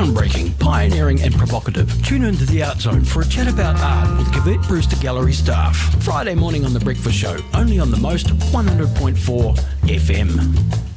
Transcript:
Groundbreaking, pioneering and provocative. Tune into the Art Zone for a chat about art with Cavett Brewster Gallery staff. Friday morning on The Breakfast Show, only on the Most 100.4 FM.